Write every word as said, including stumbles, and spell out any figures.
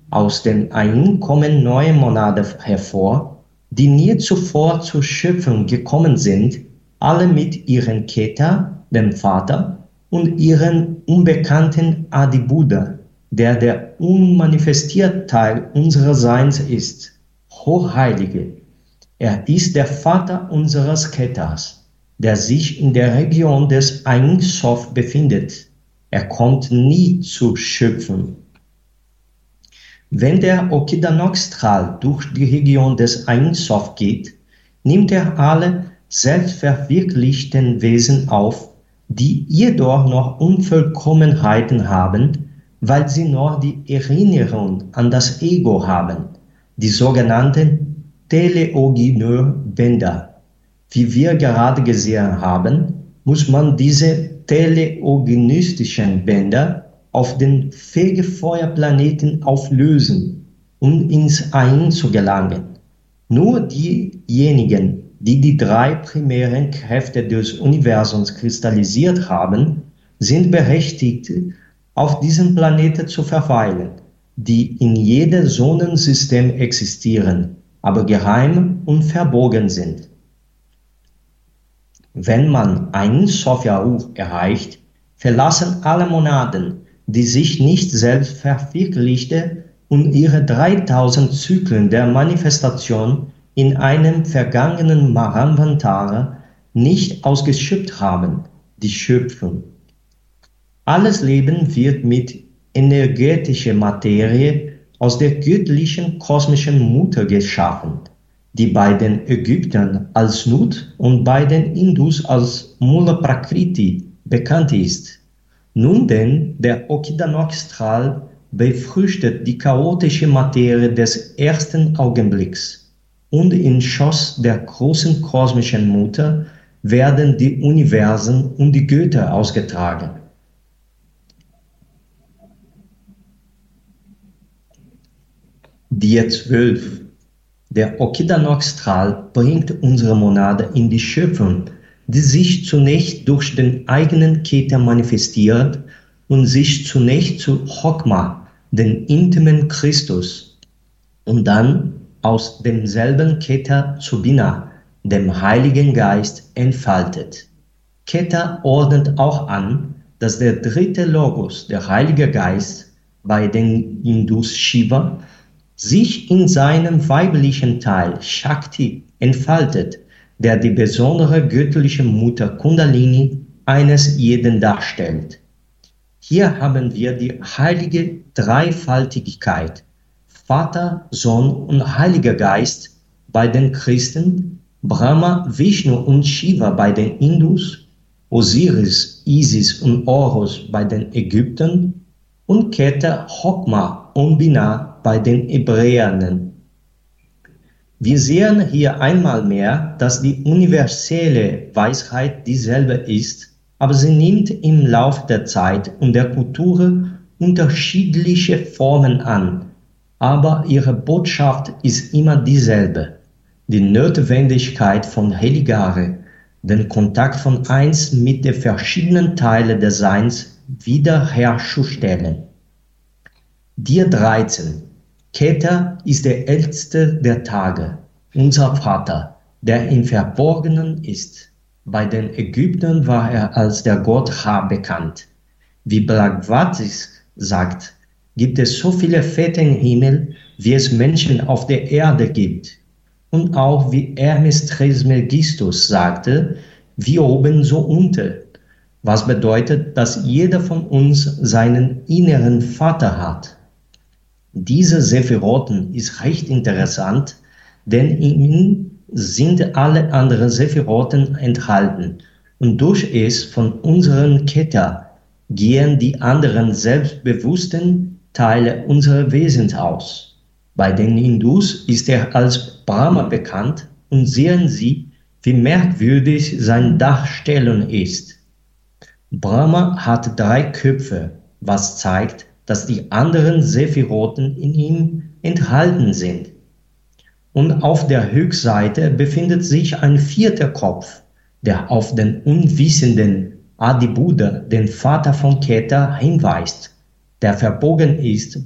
Aus dem Ein kommen neue Monade hervor, die nie zuvor zur Schöpfung gekommen sind, alle mit ihren Keter, dem Vater, und ihren unbekannten Adi-Buddha, der der unmanifestierte Teil unseres Seins ist. Hochheilige, er ist der Vater unseres Ketas, der sich in der Region des Ein Sof befindet. Er kommt nie zu schöpfen. Wenn der Okidanok-Strahl durch die Region des Ein Sof geht, nimmt er alle selbstverwirklichten Wesen auf, die jedoch noch Unvollkommenheiten haben, weil sie noch die Erinnerung an das Ego haben, die sogenannten Teleogineur-Bänder. Wie wir gerade gesehen haben, muss man diese teleogenistischen Bänder auf den Fegefeuerplaneten auflösen, um ins Ein zu gelangen. Nur diejenigen, die die drei primären Kräfte des Universums kristallisiert haben, sind berechtigt, auf diesem Planeten zu verweilen, die in jedem Sonnensystem existieren, aber geheim und verborgen sind. Wenn man einen Sophia-Ruf erreicht, verlassen alle Monaden, die sich nicht selbst verwirklichte und ihre dreitausend Zyklen der Manifestation in einem vergangenen Mahamvantara nicht ausgeschöpft haben, die Schöpfung. Alles Leben wird mit energetischer Materie aus der göttlichen kosmischen Mutter geschaffen, die bei den Ägyptern als Nut und bei den Indus als Mula Prakriti bekannt ist. Nun denn, der Okidanok-Strahl befruchtet die chaotische Materie des ersten Augenblicks und im Schoß der großen kosmischen Mutter werden die Universen und die Götter ausgetragen. Die zwölf. Der Okidanok-Strahl bringt unsere Monade in die Schöpfung, die sich zunächst durch den eigenen Keter manifestiert und sich zunächst zu Chokma, den intimen Christus, und dann aus demselben Keter zu Binah, dem Heiligen Geist, entfaltet. Keter ordnet auch an, dass der dritte Logos, der Heilige Geist, bei den Hindus Shiva, sich in seinem weiblichen Teil Shakti entfaltet, der die besondere göttliche Mutter Kundalini eines jeden darstellt. Hier haben wir die heilige Dreifaltigkeit, Vater, Sohn und Heiliger Geist bei den Christen, Brahma, Vishnu und Shiva bei den Hindus, Osiris, Isis und Horus bei den Ägyptern und Keter, Chokma und Binah bei den Hebräern. Wir sehen hier einmal mehr, dass die universelle Weisheit dieselbe ist, aber sie nimmt im Laufe der Zeit und der Kultur unterschiedliche Formen an. Aber ihre Botschaft ist immer dieselbe: die Notwendigkeit von Heligare, den Kontakt von Eins mit den verschiedenen Teilen des Seins wiederherzustellen. Dir dreizehn. Keter ist der älteste der Tage, unser Vater, der im Verborgenen ist. Bei den Ägyptern war er als der Gott Ra bekannt. Wie Bhagavad-Gita sagt, gibt es so viele Väter im Himmel, wie es Menschen auf der Erde gibt. Und auch wie Hermes Trismegistus sagte, wie oben so unten. Was bedeutet, dass jeder von uns seinen inneren Vater hat. Diese Sephiroten ist recht interessant, denn in ihnen sind alle anderen Sephiroten enthalten und durch es von unseren Keter gehen die anderen selbstbewussten Teile unseres Wesens aus. Bei den Hindus ist er als Brahma bekannt und sehen Sie, wie merkwürdig seine Darstellung ist. Brahma hat drei Köpfe, was zeigt, dass die anderen Sephiroten in ihm enthalten sind. Und auf der Rückseite befindet sich ein vierter Kopf, der auf den unwissenden Adi-Buddha, den Vater von Keter, hinweist, der verborgen ist